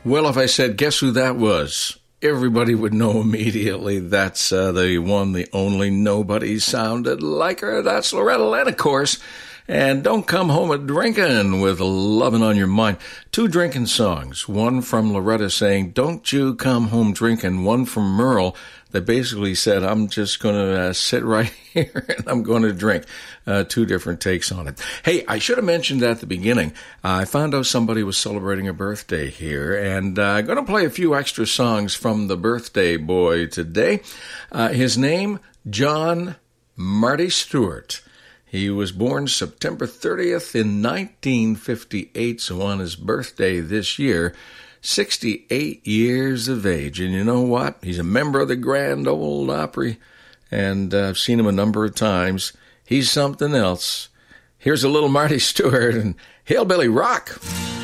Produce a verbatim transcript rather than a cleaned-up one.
Well, if I said, guess who that was? Everybody would know immediately. That's uh, the one, the only, nobody sounded like her. That's Loretta Lynn, of course. And Don't Come Home a Drinkin' with Lovin' on Your Mind. Two drinking songs. One from Loretta saying, don't you come home drinking. One from Merle that basically said, I'm just going to uh, sit right here and I'm going to drink. Uh, two different takes on it. Hey, I should have mentioned at the beginning, uh, I found out somebody was celebrating a birthday here, and I'm uh, going to play a few extra songs from the birthday boy today. Uh, his name, John Marty Stewart. He was born September thirtieth in nineteen fifty-eight, so on his birthday this year, sixty-eight years of age. And you know what? He's a member of the Grand Ole Opry, and uh, I've seen him a number of times. He's something else. Here's a little Marty Stewart and Hillbilly Rock.